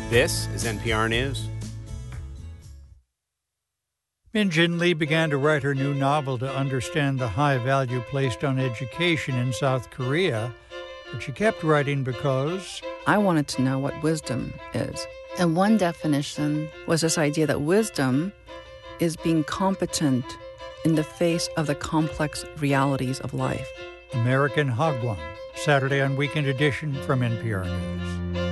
This is NPR News. Min Jin Lee began to write her new novel to understand the high value placed on education in South Korea, but she kept writing because I wanted to know what wisdom is. And one definition was this idea that wisdom is being competent in the face of the complex realities of life. American Hagwon, Saturday on Weekend Edition from NPR News.